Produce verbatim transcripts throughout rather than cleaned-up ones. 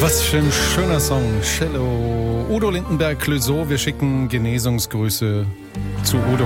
Was für ein schöner Song. Cello. Udo Lindenberg-Clouseau. Wir schicken Genesungsgrüße zu Udo.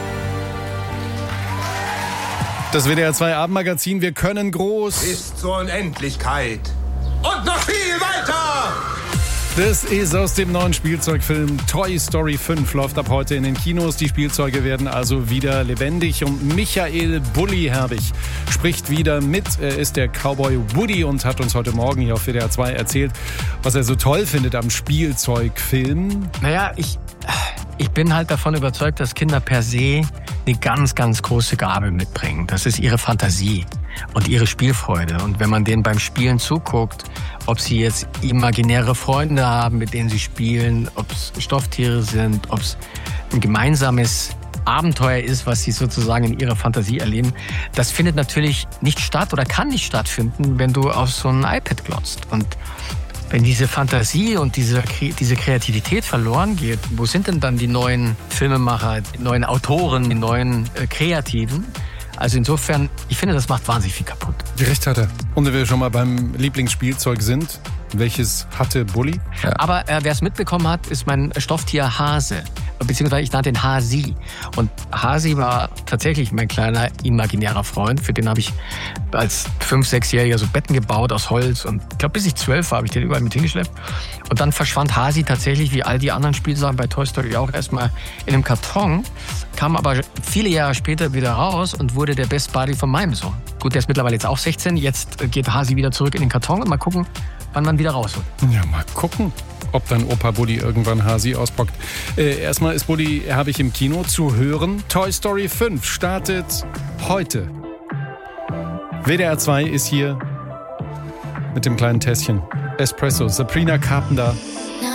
Das W D R zwei Abendmagazin. Wir können groß. Bis zur Unendlichkeit. Und noch viel weiter! Das ist aus dem neuen Spielzeugfilm Toy Story fünf, läuft ab heute in den Kinos. Die Spielzeuge werden also wieder lebendig und Michael Bulli Herbig spricht wieder mit. Er ist der Cowboy Woody und hat uns heute Morgen hier auf W D R zwei erzählt, was er so toll findet am Spielzeugfilm. Naja, ich, ich bin halt davon überzeugt, dass Kinder per se eine ganz, ganz große Gabe mitbringen. Das ist ihre Fantasie und ihre Spielfreude. Und wenn man denen beim Spielen zuguckt, ob sie jetzt imaginäre Freunde haben, mit denen sie spielen, ob es Stofftiere sind, ob es ein gemeinsames Abenteuer ist, was sie sozusagen in ihrer Fantasie erleben, das findet natürlich nicht statt oder kann nicht stattfinden, wenn du auf so ein iPad glotzt. Und wenn diese Fantasie und diese, diese Kreativität verloren geht, wo sind denn dann die neuen Filmemacher, die neuen Autoren, die neuen äh, Kreativen? Also insofern, ich finde, das macht wahnsinnig viel kaputt. Recht hat er. Und wenn wir schon mal beim Lieblingsspielzeug sind, welches hatte Bulli? Ja. Aber äh, wer es mitbekommen hat, ist mein Stofftier Hase. Beziehungsweise ich nannte ihn Hasi. Und Hasi war tatsächlich mein kleiner imaginärer Freund. Für den habe ich als fünf-, sechsjähriger so Betten gebaut aus Holz. Und ich glaube, bis ich zwölf war, habe ich den überall mit hingeschleppt. Und dann verschwand Hasi tatsächlich, wie all die anderen Spielsachen bei Toy Story auch, erstmal in einem Karton. Kam aber viele Jahre später wieder raus und wurde der Best Buddy von meinem Sohn. Gut, der ist mittlerweile jetzt auch sechzehn. Jetzt geht Hasi wieder zurück in den Karton und mal gucken, wann man wieder rausholt. Ja, mal gucken, ob dann Opa Bulli irgendwann Hasi auspackt. Äh, erstmal ist Bulli, habe ich im Kino zu hören. Toy Story fünf startet heute. W D R zwei ist hier mit dem kleinen Tässchen Espresso. Sabrina Carpenter